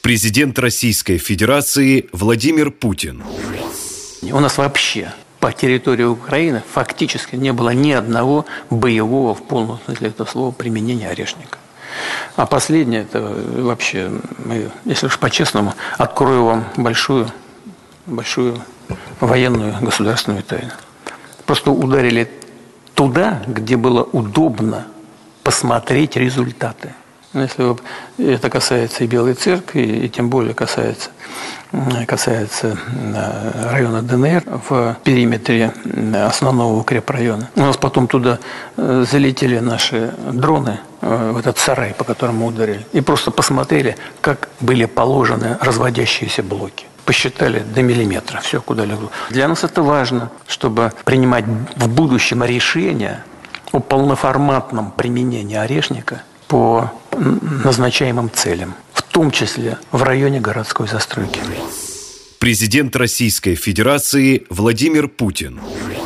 Президент Российской Федерации Владимир Путин. У нас вообще по территории Украины фактически не было ни одного боевого, в полном смысле этого слова, применения орешника. А последнее, это вообще, если уж по-честному, открою вам большую военную государственную тайну. Просто ударили туда, где было удобно посмотреть результаты. Если это касается и Белой Церкви, и тем более касается района ДНР в периметре основного укрепрайона. У нас потом туда залетели наши дроны, в этот сарай, по которому ударили, и просто посмотрели, как были положены разводящиеся блоки. Посчитали до миллиметра, все куда легло. Для нас это важно, чтобы принимать в будущем решения о полноформатном применении орешника по назначаемым целям, в том числе в районе городской застройки. Президент Российской Федерации Владимир Путин.